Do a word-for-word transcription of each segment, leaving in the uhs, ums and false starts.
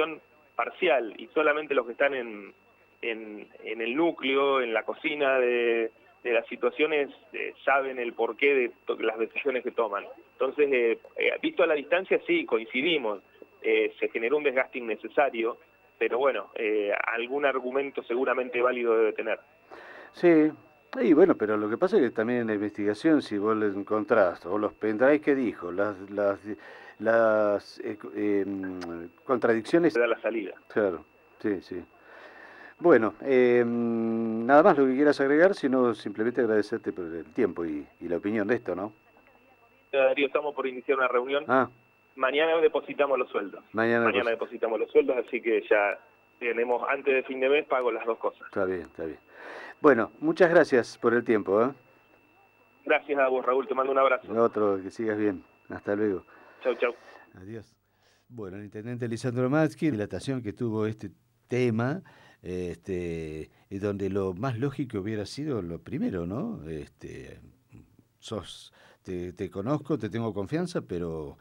evacuación parcial y solamente los que están en, en, en el núcleo, en la cocina de, de las situaciones, eh, saben el porqué de to- las decisiones que toman. Entonces, eh, eh, visto a la distancia, sí, coincidimos, eh, se generó un desgaste innecesario, pero bueno, eh, algún argumento seguramente válido debe tener. Sí, y bueno, pero lo que pasa es que también en la investigación, si vos le encontrás, o los pendrives que dijo, las, las, las eh, eh, contradicciones, Se da la salida. claro, sí, sí. Bueno, eh, nada más lo que quieras agregar, sino simplemente agradecerte por el tiempo y, y la opinión de esto, ¿no? Darío, estamos por iniciar una reunión. Ah, Mañana depositamos los sueldos. mañana Mañana pues, depositamos los sueldos, así que ya tenemos, antes de fin de mes, pago las dos cosas. está bien, está bien. Bueno, muchas gracias por el tiempo, ¿eh? Gracias a vos, Raúl, te mando un abrazo. Otro, que sigas bien. Hasta luego. Chau, chau. Adiós. Bueno, el intendente Lisandro Matsky, dilatación que tuvo este tema, este, y donde lo más lógico hubiera sido lo primero, ¿no? Este, sos, te, te conozco, te tengo confianza, pero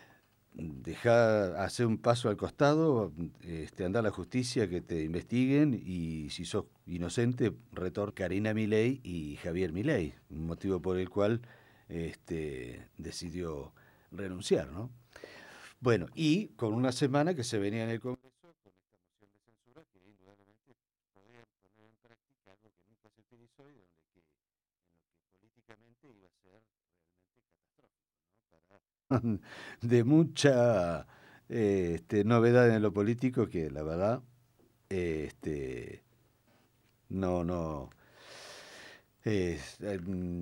deja hacer un paso al costado, este, andar a la justicia, que te investiguen, y si sos inocente, retor Karina Milei y Javier Milei, motivo por el cual este, decidió renunciar, ¿no? Bueno, y con una semana que se venía en el Congreso con esta moción de censura que indudablemente podía poner en práctica algo que nunca se utilizó y donde que, en lo que políticamente iba a ser realmente catastrófico, ¿no? Para de mucha eh, este, novedad en lo político que la verdad eh, este, no, no, eh, eh,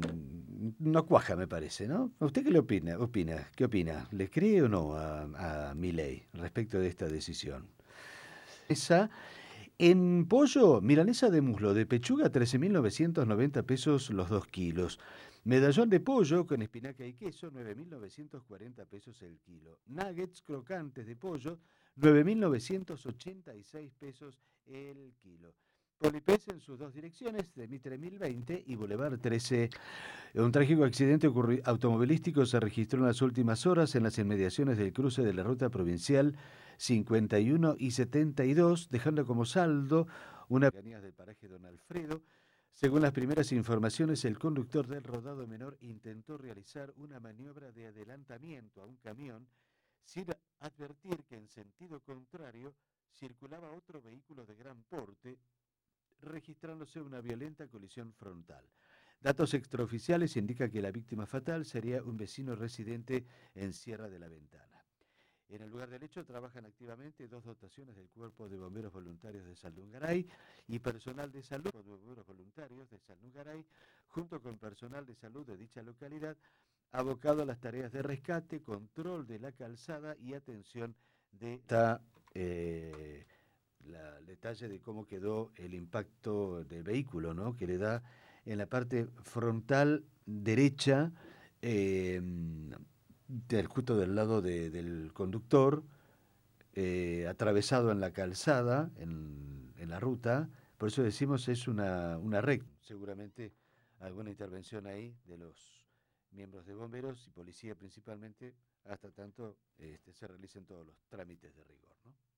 no cuaja, me parece, ¿no? ¿Usted qué le opina? opina? ¿Qué opina? ¿Le cree o no a, a Milei respecto de esta decisión? Esa, en pollo, milanesa de muslo de pechuga, trece mil novecientos noventa pesos los dos kilos. Medallón de pollo con espinaca y queso, nueve mil novecientos cuarenta pesos el kilo. Nuggets crocantes de pollo, nueve mil novecientos ochenta y seis pesos el kilo. Polipés en sus dos direcciones, de Mitre mil veinte y Boulevard trece. Un trágico accidente automovilístico se registró en las últimas horas en las inmediaciones del cruce de la ruta provincial cincuenta y uno y setenta y dos, dejando como saldo una del paraje Don Alfredo. Según las primeras informaciones, el conductor del rodado menor intentó realizar una maniobra de adelantamiento a un camión sin advertir que en sentido contrario circulaba otro vehículo de gran porte, registrándose una violenta colisión frontal. Datos extraoficiales indican que la víctima fatal sería un vecino residente en Sierra de la Ventana. En el lugar del hecho trabajan activamente dos dotaciones del Cuerpo de Bomberos Voluntarios de Saldungaray y personal de salud de bomberos voluntarios de Saldungaray, junto con personal de salud de dicha localidad, abocado a las tareas de rescate, control de la calzada y atención de esta eh, la, el detalle de cómo quedó el impacto del vehículo, ¿no? Que le da en la parte frontal derecha, eh, del, justo del lado de, del conductor, eh, atravesado en la calzada, en, en, la ruta. Por eso decimos es una, una recta. Seguramente alguna intervención ahí de los miembros de bomberos y policía principalmente, hasta tanto este, se realicen todos los trámites de rigor, ¿no?